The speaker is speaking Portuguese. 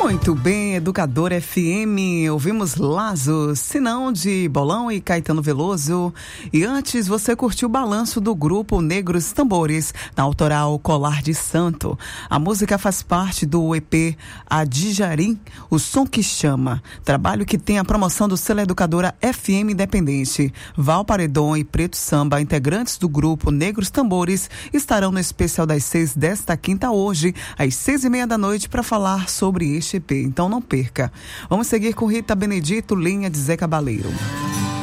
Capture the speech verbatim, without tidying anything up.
Muito bem, Educador F M, ouvimos Lazo, Sinão de Bolão e Caetano Veloso. E antes você curtiu o balanço do grupo Negros Tambores, na autoral Colar de Santo. A música faz parte do E P Adijarim, O Som que Chama, trabalho que tem a promoção do selo Educadora F M Independente. Val Paredon e Preto Samba, integrantes do grupo Negros Tambores, estarão no especial das seis desta quinta hoje, às seis e meia da noite, para falar sobre este E P. Então não perca. Vamos seguir com Rita Benedito, Linha de Zé Cabaleiro.